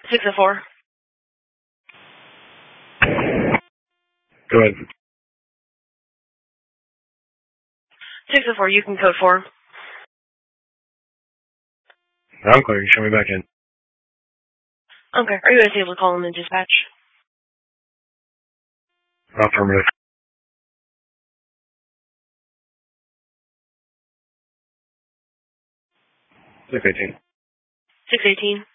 604. Go ahead. 604, you can code 4. I'm clear. You show me back in. Okay. Are you guys able to call in the dispatch? Affirmative. 618. 618.